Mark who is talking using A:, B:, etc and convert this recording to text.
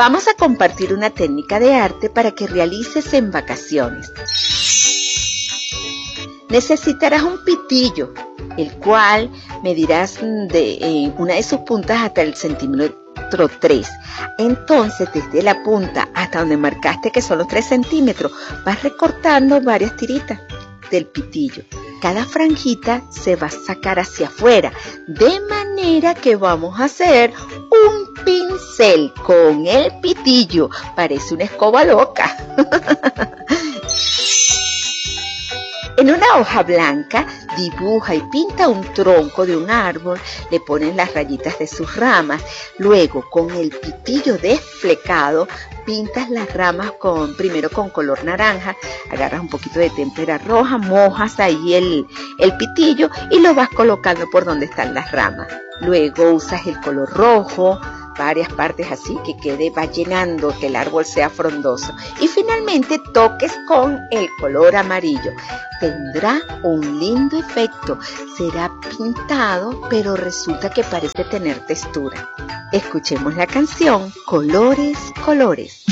A: Vamos a compartir una técnica de arte para que realices en vacaciones. Necesitarás un pitillo, el cual medirás de una de sus puntas hasta el centímetro 3. Entonces, desde la punta hasta donde marcaste que son los 3 centímetros, vas recortando varias tiritas del pitillo. Cada franjita se va a sacar hacia afuera, de manera que vamos a hacer un pincel con el pitillo. Parece una escoba loca. En una hoja blanca dibuja y pinta un tronco de un árbol, le pones las rayitas de sus ramas, luego con el pitillo desflecado pintas las ramas primero con color naranja, agarras un poquito de témpera roja, mojas ahí el pitillo y lo vas colocando por donde están las ramas. Luego usas el color rojo, varias partes así que va llenando, que el árbol sea frondoso. Y finalmente toques con el color amarillo. Tendrá un lindo efecto. Será pintado, pero resulta que parece tener textura. Escuchemos la canción Colores, Colores.